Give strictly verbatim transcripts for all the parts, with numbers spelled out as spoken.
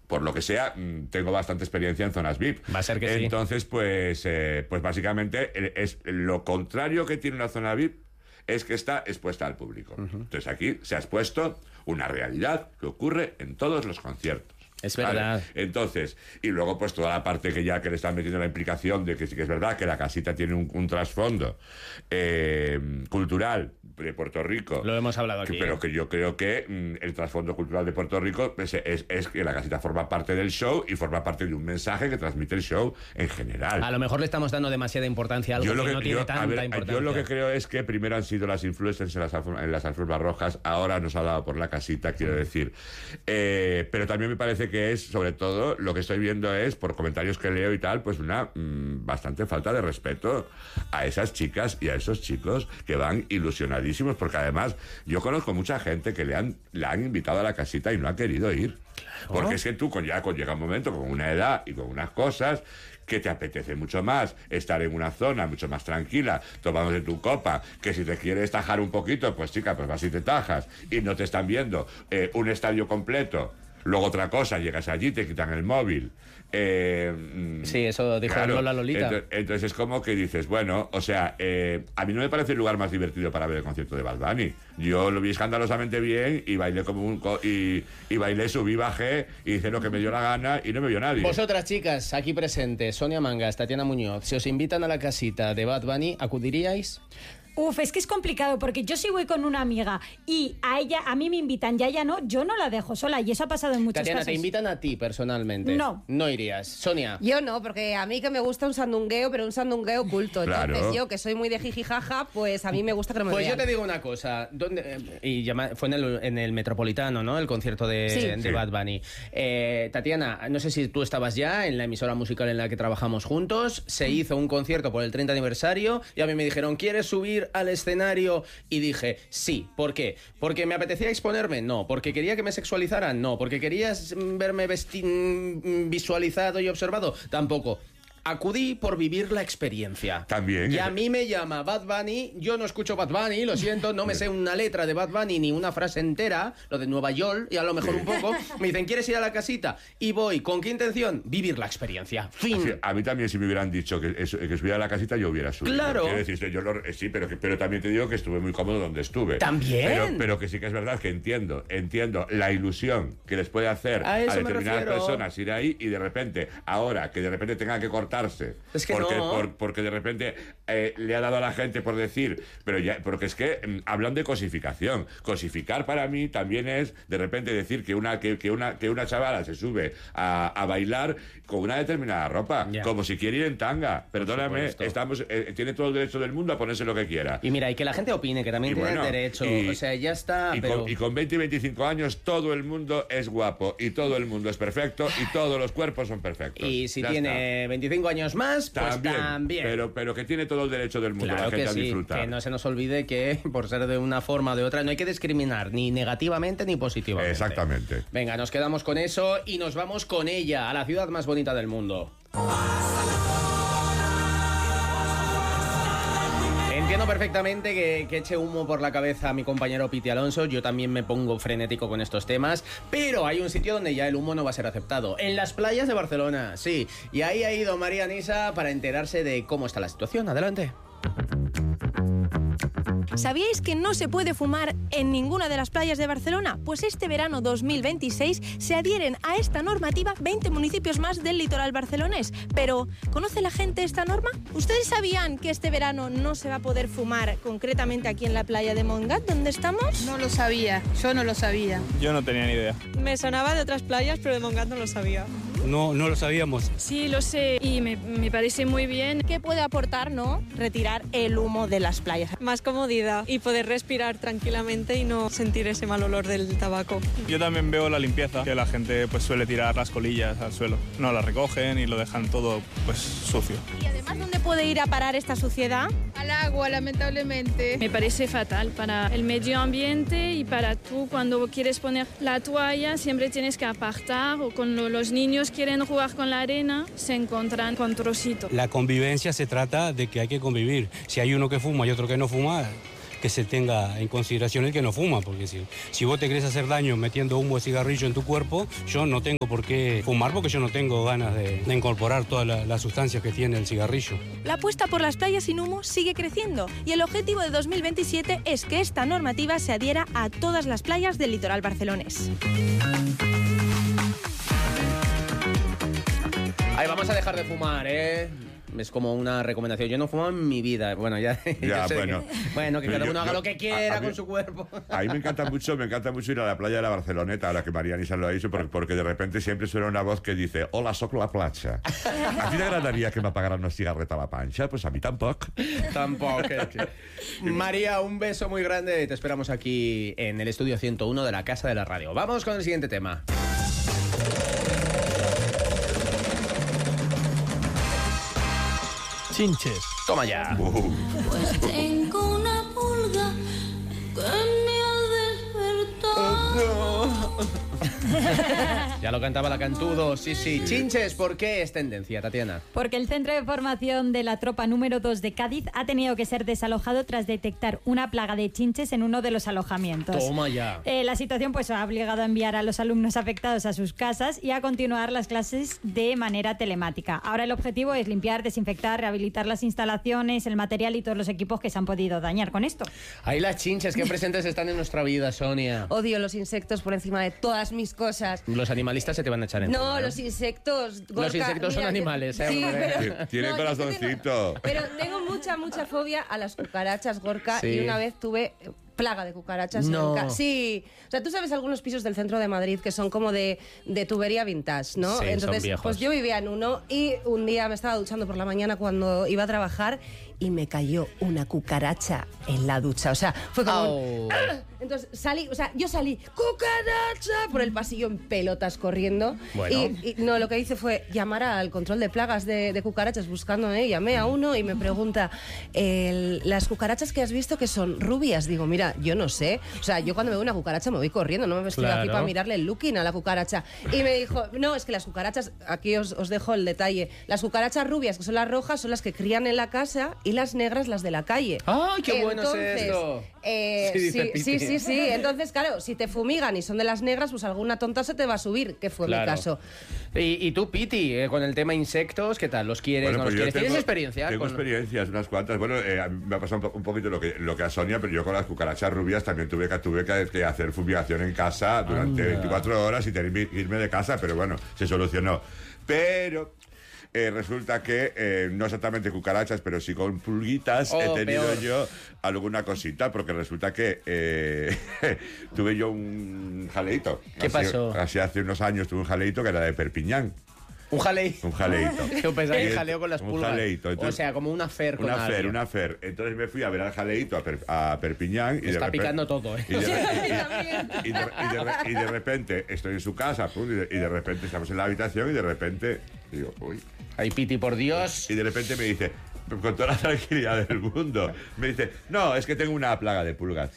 por lo que sea, tengo bastante experiencia en zonas V I P. Va a ser que Entonces, sí. pues, eh, pues básicamente es lo contrario que tiene una zona V I P es que está expuesta al público. Uh-huh. Entonces aquí se ha expuesto una realidad que ocurre en todos los conciertos. Es verdad. ¿Vale? Entonces, y luego pues toda la parte que ya que le están metiendo la implicación de que sí que es verdad que la casita tiene un, un trasfondo eh, cultural de Puerto Rico. Lo hemos hablado aquí. Que, pero que yo creo que mm, el trasfondo cultural de Puerto Rico es, es, es que la casita forma parte del show y forma parte de un mensaje que transmite el show en general. A lo mejor le estamos dando demasiada importancia a algo que, que no tiene yo, tanta ver, importancia. Yo lo que creo es que primero han sido las influencers en las, en las alfombras rojas, ahora nos ha dado por la casita, quiero mm. decir. Eh, pero también me parece que es, sobre todo, lo que estoy viendo es, por comentarios que leo y tal, pues una mmm, bastante falta de respeto a esas chicas y a esos chicos que van ilusionadísimos, porque además yo conozco mucha gente que le han, le han invitado a la casita y no ha querido ir. Claro. Porque es que tú con, ya con, llega un momento con una edad y con unas cosas que te apetece mucho más estar en una zona mucho más tranquila, tomándote tu copa, que si te quieres tajar un poquito, pues chica, pues vas y te tajas, y no te están viendo eh, un estadio completo. Luego otra cosa, llegas allí, te quitan el móvil. Eh, sí, eso dijo claro, Lola Lolita. Entonces, entonces es como que dices, bueno, o sea, eh, a mí no me parece el lugar más divertido para ver el concierto de Bad Bunny. Yo lo vi escandalosamente bien y bailé como un... Co y, y bailé, subí, bajé y hice lo que me dio la gana y no me vio nadie. Vosotras, chicas, aquí presentes, Sonia Mangas, Tatiana Muñoz, si os invitan a la casita de Bad Bunny, ¿acudiríais? Uf, es que es complicado porque yo si voy con una amiga y a ella, a mí me invitan y a ella no, yo no la dejo sola y eso ha pasado en muchos Tatiana, casos. ¿te invitan a ti personalmente? No. No irías. Sonia. Yo no, porque a mí que me gusta un sandungueo, pero un sandungueo oculto. Claro. Entonces yo, que soy muy de jijijaja, pues a mí me gusta que no me Pues vean. yo te digo una cosa. ¿Dónde, y llama, fue en el, en el Metropolitano, ¿no? El concierto de, sí, de sí. Bad Bunny. Eh, Tatiana, no sé si tú estabas ya en la emisora musical en la que trabajamos juntos. Se hizo un concierto por el treinta aniversario y a mí me dijeron, ¿quieres subir al escenario? Y dije, sí. ¿Por qué? ¿Porque me apetecía exponerme? No. ¿Porque quería que me sexualizaran? No. ¿Porque querías verme visualizado y observado? Tampoco. Acudí por vivir la experiencia. También. Y a mí me llama Bad Bunny. Yo no escucho Bad Bunny, lo siento, no me sé una letra de Bad Bunny ni una frase entera, lo de Nueva York, y a lo mejor un poco. Me dicen, ¿quieres ir a la casita? Y voy. ¿Con qué intención? Vivir la experiencia. Fin. Sí, a mí también, si me hubieran dicho que, eso, que subiera a la casita, yo hubiera subido. Claro. Quiero decir, yo lo, sí, pero, pero también te digo que estuve muy cómodo donde estuve. También. Pero, pero que sí que es verdad que entiendo, entiendo la ilusión que les puede hacer a, a determinadas personas ir ahí y de repente, ahora que de repente tenga que cortarse. Es que porque, no. por, porque de repente eh, le ha dado a la gente por decir, pero ya, porque es que mm, hablan de cosificación. Cosificar para mí también es de repente decir que una, que, que una, que una chavala se sube a, a bailar con una determinada ropa, yeah. como si quiere ir en tanga. Perdóname, estamos, eh, tiene todo el derecho del mundo a ponerse lo que quiera. Y mira, y que la gente opine, que también y tiene bueno, derecho. Y, o sea, ya está. Y, pero... con, y con veinte y veinticinco años todo el mundo es guapo y todo el mundo es perfecto y todos los cuerpos son perfectos. Y si ya tiene está. veinticinco años más, pues también, también. Pero, pero que tiene todo el derecho del mundo claro la gente que a sí, disfrutar. Que no se nos olvide que por ser de una forma o de otra no hay que discriminar ni negativamente ni positivamente. Exactamente. Venga, nos quedamos con eso y nos vamos con ella a la ciudad más bonita del mundo. Entiendo perfectamente que, que eche humo por la cabeza a mi compañero Piti Alonso. Yo también me pongo frenético con estos temas. Pero hay un sitio donde ya el humo no va a ser aceptado. En las playas de Barcelona, sí. Y ahí ha ido María Nisa para enterarse de cómo está la situación. Adelante. ¿Sabíais que no se puede fumar en ninguna de las playas de Barcelona? Pues este verano dos mil veintiséis se adhieren a esta normativa veinte municipios más del litoral barcelonés. Pero, ¿conoce la gente esta norma? ¿Ustedes sabían que este verano no se va a poder fumar concretamente aquí en la playa de Montgat, donde estamos? No lo sabía, yo no lo sabía. Yo no tenía ni idea. Me sonaba de otras playas, pero de Montgat no lo sabía. No, no lo sabíamos. Sí, lo sé y me, me parece muy bien. ¿Qué puede aportar, no? Retirar el humo de las playas. Más comodidad y poder respirar tranquilamente y no sentir ese mal olor del tabaco. Yo también veo la limpieza, que la gente pues suele tirar las colillas al suelo. No las recogen y lo dejan todo pues sucio. Y además, ¿dónde puede ir a parar esta suciedad? Al agua, lamentablemente. Me parece fatal para el medio ambiente y para tú cuando quieres poner la toalla siempre tienes que apartar o cuando los niños quieren jugar con la arena se encuentran con trocitos. La convivencia se trata de que hay que convivir. Si hay uno que fuma y otro que no fuma, que se tenga en consideración el que no fuma, porque si, si vos te querés hacer daño metiendo humo de cigarrillo en tu cuerpo, yo no tengo por qué fumar porque yo no tengo ganas de, de incorporar todas la, las sustancias que tiene el cigarrillo. La apuesta por las playas sin humo sigue creciendo y el objetivo de dos mil veintisiete es que esta normativa se adhiera a todas las playas del litoral barcelonés. Ahí vamos a dejar de fumar, ¿eh? Es como una recomendación. Yo no fumo en mi vida. Bueno, ya. Ya, ya sé bueno. Que, bueno, que cada Yo- uno haga yo- lo que quiera a- a mí- con su cuerpo. A mí me encanta mucho, me encanta mucho ir a la playa de la Barceloneta, ahora que Mariana Isa lo ha dicho, porque, porque de repente siempre suena una voz que dice hola, soc la platja. ¿A ti te agradaría que me apagaran una cigarreta a la panxa? Pues a mí tampoco. Tampoco. María, un beso muy grande. Te esperamos aquí en el estudio ciento uno de la Casa de la Radio. Vamos con el siguiente tema. Chinches. Toma ya. Uh. Pues tengo una pulga que me ha despertado. Ya lo cantaba la Cantudo. Sí, sí. Chinches, ¿por qué es tendencia, Tatiana? Porque el centro de formación de la tropa número dos de Cádiz ha tenido que ser desalojado tras detectar una plaga de chinches en uno de los alojamientos. Toma ya. Eh, la situación pues ha obligado a enviar a los alumnos afectados a sus casas y a continuar las clases de manera telemática. Ahora el objetivo es limpiar, desinfectar, rehabilitar las instalaciones, el material y todos los equipos que se han podido dañar con esto. Ahí las chinches, qué presentes están en nuestra vida, Sonia. Odio los insectos por encima de todas mis cosas. Los animalistas se te van a echar en No, los insectos. Gorka, Los insectos son mira, animales, ¿eh, sí, hombre? pero- Tiene no, yo corazoncito. Pero tengo mucha, mucha fobia a las cucarachas, Gorka, Sí. y una vez tuve plaga de cucarachas No. en casa. Sí. O sea, tú sabes algunos pisos del centro de Madrid que son como de, de tubería vintage, ¿no? Sí, son Entonces, viejos. pues yo vivía en uno y un día me estaba duchando por la mañana cuando iba a trabajar y me cayó una cucaracha en la ducha. O sea, fue como... un- Au. Entonces salí, o sea, yo salí, ¡cucaracha! Por el pasillo en pelotas corriendo. Bueno. Y, y no, lo que hice fue llamar al control de plagas de, de cucarachas buscando, ¿eh? Llamé a uno y me pregunta, el- las cucarachas que has visto que son rubias. Digo, mira, yo no sé. O sea, yo cuando veo una cucaracha me voy corriendo, no me estoy Claro. aquí para mirarle el looking a la cucaracha. Y me dijo, no, es que las cucarachas, aquí os, os dejo el detalle, las cucarachas rubias, que son las rojas, son las que crían en la casa y las negras las de la calle. ¡Ay, qué bueno es Entonces, esto! eh, Sí, dice sí, Piti. sí, sí, sí. Entonces, claro, si te fumigan y son de las negras, pues alguna tonta se te va a subir, que fue Claro. mi caso. Y, y tú, Piti, eh, con el tema insectos, ¿qué tal? ¿Los quieres, Bueno, no pues los yo quieres? ¿Tienes tengo- experiencia? Tengo con- experiencias, unas cuantas. Bueno, eh, a mí me ha pasado un, po- un poquito lo que, lo que a Sonia, pero yo con las cucarachas rubias también tuve que, tuve que, que hacer fumigación en casa durante Anda. veinticuatro horas y tener que irme de casa, pero bueno, se solucionó. Pero... eh, resulta que eh, no exactamente cucarachas, pero sí con pulguitas Oh, he tenido peor. yo alguna cosita, porque resulta que eh, tuve yo un jaleito. ¿Qué Así- pasó? Así hace unos años tuve un jaleito que era de Perpiñán. Un jaleito. Un jaleito. Yo pensaba que Y- jaleo con las un pulgas. jaleito, entonces- o sea, como una fer con Una fer, alguien. una fer. Entonces me fui a ver al jaleito a, Per- a Perpiñán. Y Me de está repente- picando todo, ¿eh? Y de, y- y- y de- y de re- y de repente estoy en su casa, pum, y, de, y de repente estamos en la habitación y de repente digo, uy. Ay, Piti, por Dios. Y de repente me dice, con toda la tranquilidad del mundo, me dice, no, es que tengo una plaga de pulgas.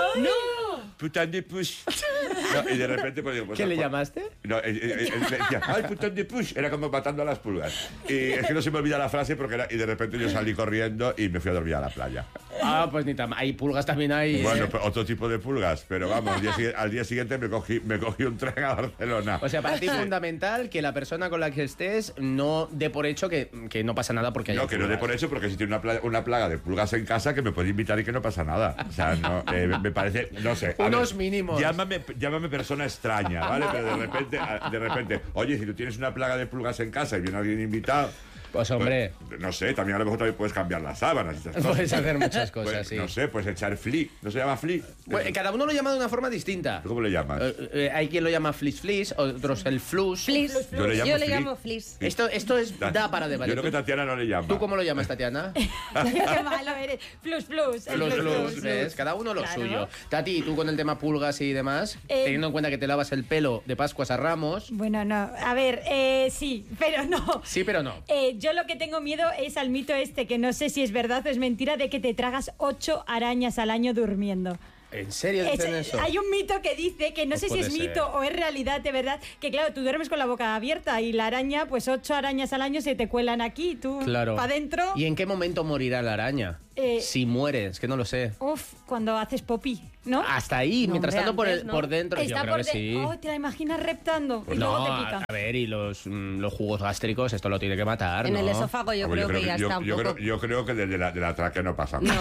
¡No! Putain de push. No, y de repente pues digo, pues, ¿Qué le pues- llamaste? No, él, él- él me decía, ay, putain de push. Era como matando a las pulgas. Y es que no se me olvida la frase porque era, y de repente yo salí corriendo y me fui a dormir a la playa. Ah, pues ni tan... Hay pulgas también ahí. Bueno, ¿eh? pues otro tipo de pulgas, pero vamos, al día, sigui- al día siguiente me cogí, me cogí un tren a Barcelona. O sea, para ti es fundamental que la persona con la que estés no dé por hecho que, que no pasa nada porque haya No, que no dé pulgas. por eso, porque si tiene una plaga, una plaga de pulgas en casa, que me puede invitar y que no pasa nada. O sea, no, eh, me parece, no sé. a Unos mínimos. Llámame, llámame persona extraña, ¿vale? Pero de repente, a- de repente, oye, si tú tienes una plaga de pulgas en casa y viene alguien invitado... Pues hombre, pues, no sé, también a lo mejor también puedes cambiar las sábanas. y esas cosas. puedes hacer muchas cosas, Pues, sí. No sé, pues echar fli. ¿No se llama fli? Bueno, cada uno lo llama de una forma distinta. ¿Tú cómo le llamas? Eh, eh, hay quien lo llama flis flis, otros el flus. Flis. Yo le llamo Yo le fli. llamo flis. Esto, esto es, da para Yo debatir. creo que ¿Tú, Tatiana no le llama. tú cómo lo llamas, Tatiana? Qué malo eres. Plus, plus. el Los plus, flus, plus. ¿ves? Cada uno lo Claro. suyo. Tati, tú con el tema pulgas y demás, Eh, teniendo en cuenta que te lavas el pelo de Pascuas a Ramos. Bueno, no. A ver, eh, sí, pero no. Sí, pero no. Eh, yo lo que tengo miedo es al mito este, que no sé si es verdad o es mentira, de que te tragas ocho arañas al año durmiendo. ¿En serio dicen Es- eso? Hay un mito que dice que no Pues sé si puede es ser. mito o es realidad de verdad, que claro, tú duermes con la boca abierta y la araña, pues ocho arañas al año se te cuelan aquí, tú Claro. para adentro. ¿Y en qué momento morirá la araña? Eh, Si mueres, que no lo sé. Uf, cuando haces popí, ¿no? Hasta ahí, No, mientras hombre, tanto por, antes, el, ¿no? por dentro, yo Está creo por que de- sí. Oh, te la imaginas reptando y No, luego te pica. a ver, y los, mm, los jugos gástricos, esto lo tiene que matar, En ¿no? el esófago yo Hombre, creo que ya yo, está un yo poco... creo, yo creo que desde la, de la tráquea no pasa. No.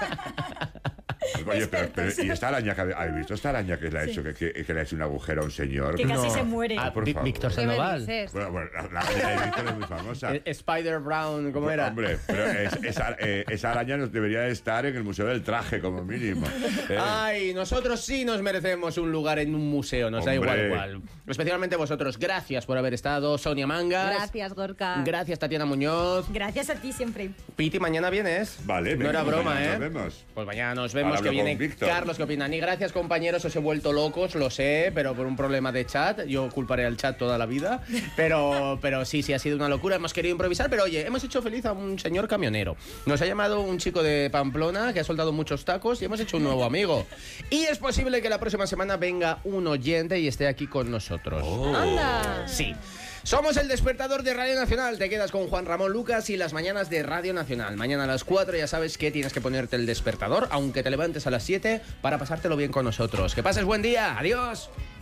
Oye, pero, pero- ¿y esta araña que habéis visto? ¿Esta araña que le ha hecho, que, que- que le ha hecho un agujero a un señor? Que casi No. se muere. Ah, por Vi- favor. Víctor ¿Qué me Sandoval. dices? Bueno, bueno, la, la araña de Víctor es muy famosa. Eh, Spider Brown, ¿cómo era? Hombre, pero es- esa, eh, esa araña nos debería de estar en el Museo del Traje, como mínimo. Eh, Ay, nosotros sí nos merecemos un lugar en un museo, nos da Hombre. igual igual. Especialmente vosotros, gracias por haber estado. Sonia Mangas. Gracias, Gorka. Gracias, Tatiana Muñoz. Gracias a ti siempre. Piti, mañana vienes. Vale, No venga, era pues broma, mañana ¿eh? nos vemos. Pues mañana nos vemos, Ahora que hablo viene con Víctor. Carlos, ¿qué opinan? Y gracias, compañeros, os he vuelto locos, lo sé, pero por un problema de chat. Yo culparé al chat toda la vida. Pero, pero sí, sí, ha sido una locura. Hemos querido improvisar, pero oye, hemos hecho feliz a un señor camionero. Nos ha llamado un chico de Pamplona que ha soltado muchos tacos y hemos hecho un nuevo amigo. Y es posible que la próxima semana venga un oyente y esté aquí con nosotros. Anda. Sí. Somos el despertador de Radio Nacional. Te quedas con Juan Ramón Lucas y las mañanas de Radio Nacional. Mañana a las cuatro ya sabes que tienes que ponerte el despertador, aunque te levantes a las siete, para pasártelo bien con nosotros. Que pases buen día. Adiós.